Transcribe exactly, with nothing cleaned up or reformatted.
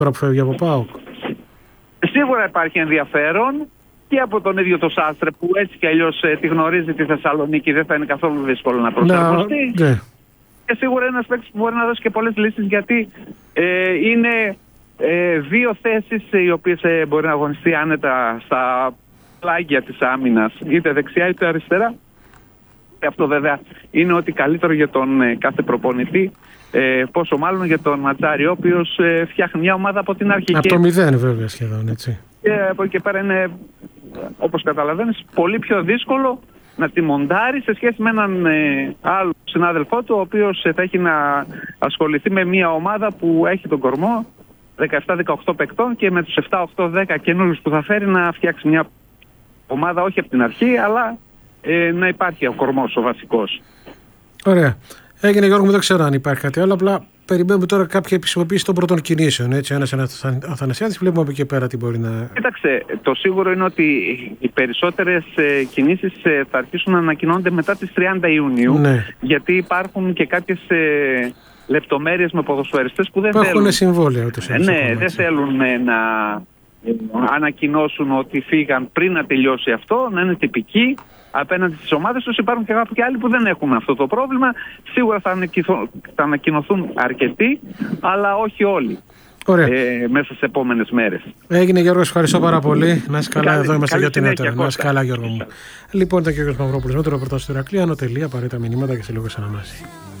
Τώρα που φεύγει από ΠΑΟΚ. Σίγουρα υπάρχει ενδιαφέρον και από τον ίδιο το Σάστρε που έτσι κι αλλιώς ε, τη γνωρίζει τη Θεσσαλονίκη, δεν θα είναι καθόλου δύσκολο να προσαρμοστεί. Ναι. Και σίγουρα είναι ένας παίκτης που μπορεί να δώσει και πολλές λύσεις, γιατί ε, είναι ε, δύο θέσεις οι οποίες ε, μπορεί να αγωνιστεί άνετα στα πλάγια της άμυνας, είτε δεξιά είτε αριστερά. Και αυτό βέβαια είναι ότι καλύτερο για τον ε, κάθε προπονητή, ε, πόσο μάλλον για τον Ματζάρη, ο οποίος ε, φτιάχνει μια ομάδα από την αρχή. Από το μηδέν βέβαια σχεδόν, έτσι. Και από εκεί και πέρα είναι, όπως καταλαβαίνεις, πολύ πιο δύσκολο να τη μοντάρει σε σχέση με έναν ε, άλλο συνάδελφό του, ο οποίος ε, θα έχει να ασχοληθεί με μια ομάδα που έχει τον κορμό δεκαεπτά δεκαοκτώ παικτών και με τους επτά οκτώ δέκα καινούριους που θα φέρει να φτιάξει μια ομάδα όχι από την αρχή, αλλά ε, να υπάρχει ο κορμός ο βασικός. Ωραία. Έγινε, Γιώργο μου, δεν ξέρω αν υπάρχει κάτι άλλο, απλά περιμένουμε τώρα κάποια επισημοποίηση των πρώτων κινήσεων. Έτσι, ένας Αθανασιάδης, βλέπουμε από εκεί πέρα τι μπορεί να... Κοίταξε, το σίγουρο είναι ότι οι περισσότερες ε, κινήσεις ε, θα αρχίσουν να ανακοινώνονται μετά τις τριάντα Ιουνίου, ναι. γιατί υπάρχουν και κάποιες ε, λεπτομέρειες με ποδοσφαιριστές που δεν που θέλουν... έχουν συμβόλαια ούτως ή άλλως. Ναι, δεν θέλουν ε, να ανακοινώσουν ότι φύγαν πριν να τελειώσει αυτό, να είναι τυπικοί απέναντι στις ομάδες τους. Υπάρχουν και κάποιοι άλλοι που δεν έχουν αυτό το πρόβλημα. Σίγουρα θα, θα ανακοινωθούν αρκετοί, αλλά όχι όλοι. Ε, μέσα στις επόμενες μέρες. Έγινε, Γιώργο, ευχαριστώ πάρα πολύ. Να είσαι καλά, καλή, εδώ είμαστε για την συνέχεια, νεότερα. Να είσαι καλά, Γιώργο μου. Λοιπόν, ήταν και ο Γιώργος Μαυρόπουλος με το ρεπορτάζ του Ηρακλείου. Ανωτελεία, απαραίτητα μηνύματα και σε λίγο ξαναμάσει.